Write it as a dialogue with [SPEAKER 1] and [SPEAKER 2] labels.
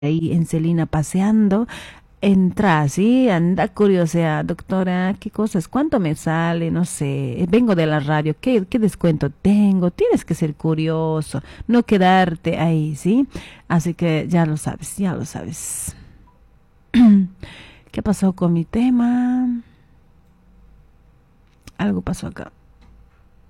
[SPEAKER 1] ahí en Celina paseando, entra así, anda curiosidad, doctora, ¿qué cosas? ¿Cuánto me sale? No sé, vengo de la radio, ¿qué descuento tengo? Tienes que ser curioso, no quedarte ahí, ¿sí? Así que ya lo sabes, ya lo sabes. ¿Qué pasó con mi tema? Algo pasó acá.